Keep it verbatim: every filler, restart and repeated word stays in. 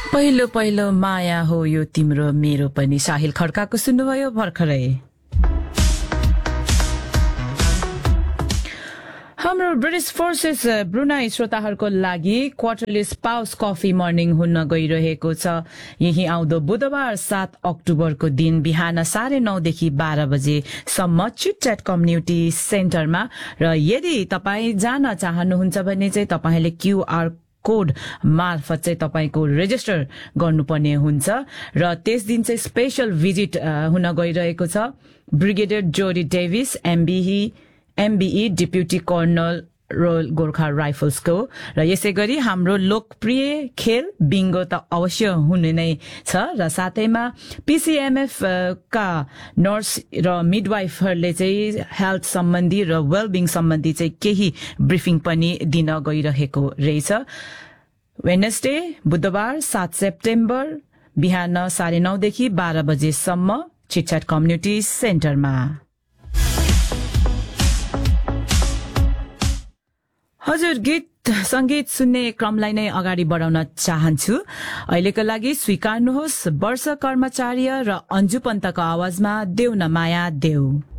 पहिलो पहिलो माया हो यो तिम्रो मेरो पनि साहिल खड्काको सुन्नुभयो भर्खरै। हाम्रो ब्रिटिश फोर्सेस ब्रुनाई श्रोताहरूको लागि क्वार्टरली स्पाउस कफी मर्निङ हुन गइरहेको छ। यही आउँदो बुधबार सात अक्टोबरको दिन बिहान साढे नौदेखि बाह्र बजेसम्म चिटच्याट कम्युनिटी सेन्टरमा। र यदि तपाईँ जान चाहनुहुन्छ भने चाहिँ तपाईँले क्यूआर कोड मार्फत चाहिँ तपाईको रेजिस्टर गर्नुपर्ने हुन्छ। र त्यस दिन चाहिँ स्पेशल भिजिट हुन गइरहेको छ। ब्रिगेडियर जोडी Davis MBE MBE deputy colonel royal Gorkha राइफल्सको। र यसै गरी हाम्रो लोकप्रिय खेल बिङ्गो त अवश्य हुने नै छ। र साथैमा पीसीएमएफ का नर्स र मिडवाइफहरूले चाहिँ हेल्थ सम्बन्धी र वेलबिङ सम्बन्धी चाहिँ केही ब्रिफिङ पनि दिन गइरहेको रहेछ। वेडनेसडे बुधबार सात सेप्टेम्बर बिहान साढे नौदेखि बाह्र बजेसम्म चिटच्याट कम्युनिटी सेन्टरमा। हजुर, गीत संगीत सुन्ने क्रमलाई नै अगाडि बढाउन चाहन्छु। अहिलेको लागि स्वीकार्नुहोस् वर्ष कर्मचार्य र अन्जु पन्तको आवाजमा देऊ न माया देऊ।